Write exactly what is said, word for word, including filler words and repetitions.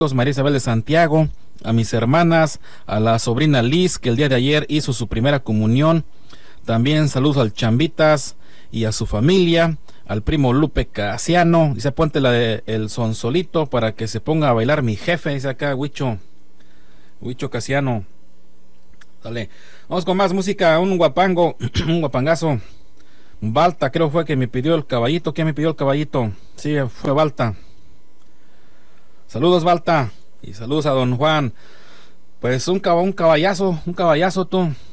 María Isabel de Santiago, a mis hermanas, a la sobrina Liz, que el día de ayer hizo su primera comunión. También saludos al Chambitas y a su familia, al primo Lupe Casiano. Dice, ponte la de el sonsolito para que se ponga a bailar mi jefe, dice acá Huicho, Huicho Casiano. Dale, vamos con más música, un guapango, un guapangazo. Balta, creo fue que me pidió el caballito. ¿Quién me pidió el caballito? Sí, fue Balta. Saludos, Balta, y saludos a don Juan. Pues un, cab un caballazo, un caballazo tú.